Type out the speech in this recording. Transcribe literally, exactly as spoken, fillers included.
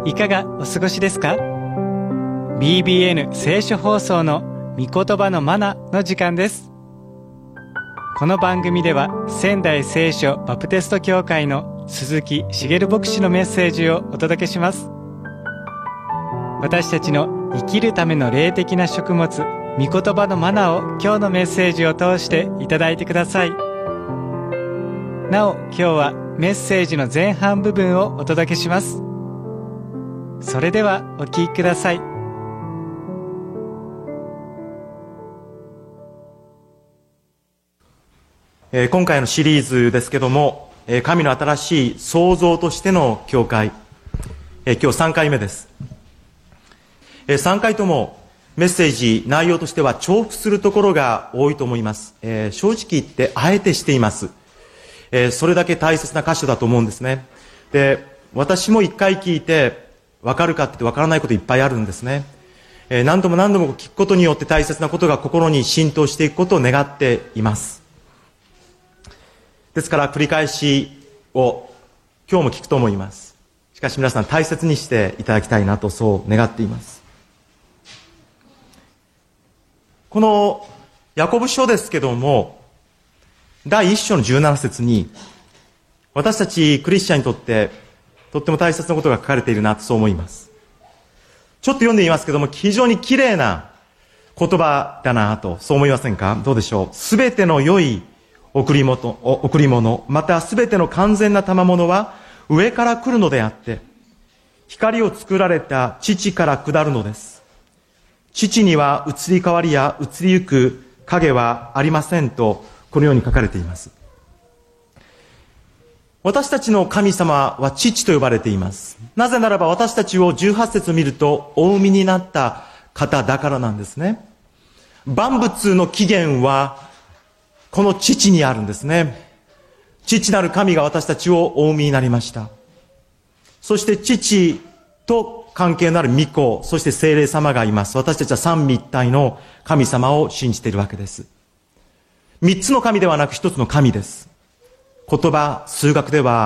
いかがお過ごしですか？ ビービーエヌ 聖書放送の御言葉のマナの時間です。この番組では仙台聖書バプテスト教会の鈴木茂牧師のメッセージをお届けします。私たちの生きるための霊的な食物、御言葉のマナを今日のメッセージを通していただいてください。なお、今日はメッセージの前半部分をお届けします。それではお聞きください。 えー、今回のシリーズですけども、えー、神の新しい創造としての教会、えー、今日さんかいめです。えー、さんかいともメッセージ内容としては重複するところが多いと思います。えー、正直言ってあえてしています。えー、それだけ大切な箇所だと思うんですね。で、私も一回聞いて分かるかって分からないこといっぱいあるんですね。えー、何度も何度も聞くことによって大切なことが心に浸透していくことを願っています。ですから繰り返しを今日も聞くと思います。しかし皆さん大切にしていただきたいなとそう願っています。このヤコブ書ですけども、だいいっ章のじゅうなな節に私たちクリスチャンにとってとっても大切なことが書かれているなとそう思います。ちょっと読んでみますけども、非常に綺麗な言葉だなとそう思いませんか？どうでしょう。すべての良い贈り物、贈り物、またすべての完全な賜物は上から来るのであって、光を作られた父から下るのです。父には移り変わりや移りゆく影はありませんと、このように書かれています。私たちの神様は父と呼ばれています。なぜならば私たちをじゅうはち節見るとお産みになった方だからなんですね。万物の起源はこの父にあるんですね。父なる神が私たちをお産みになりました。そして父と関係のある御子、そして聖霊様がいます。私たちは三位一体の神様を信じているわけです。三つの神ではなく一つの神です。言葉、数学では